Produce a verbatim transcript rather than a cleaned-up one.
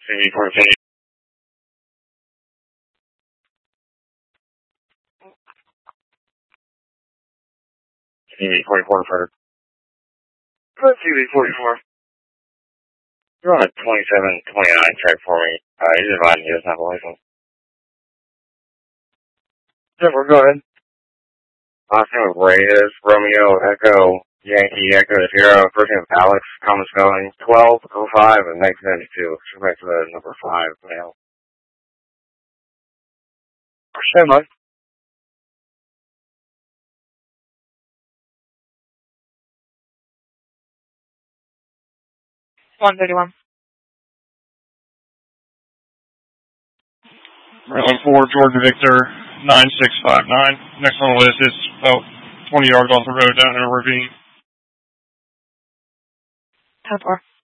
C V fourteen. C V forty-four for Put C V forty-four. You're on a twenty-seven twenty-nine track for me. Uh, he's advising he doesn't have a license. Yeah, we're good. Last name of Ray is Romeo Echo Yankee Echo Zero. First name of Alex. Common spelling twelve oh five and nineteen ninety-two. Should back to the number five male. Stand by. one thirty-one. Maryland four, Georgia Victor, nine six five nine. Next on the list is about twenty yards off the road down in a ravine. ten four.